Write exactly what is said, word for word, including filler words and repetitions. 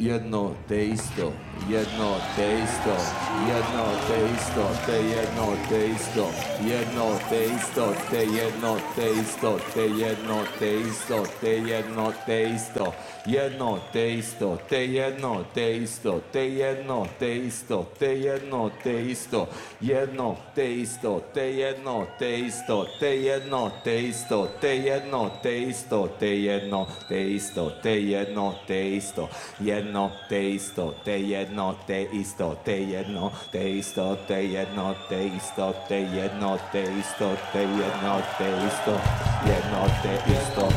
jedno te isto, jedno te isto, jedno te isto, te jedno te isto, jedno te isto, te jedno te isto, te jedno te isto, te jedno te isto, jedno te isto, te jedno te isto, te jedno te isto, te jedno te isto, jedno te isto, te jedno te isto, te jedno te isto, te jedno te isto, te jedno te isto, te jedno te isto, jedno te isto, te jedno te isto, te jedno te isto, te jedno te isto, te jedno te isto, te jedno te isto, jedno te isto.